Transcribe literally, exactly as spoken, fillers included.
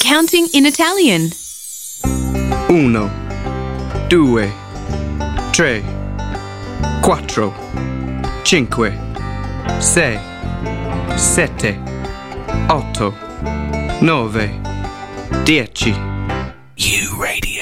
counting in Italian. Uno, due, tre, quattro, cinque, sei, sette, otto, nove, dieci. U Radio.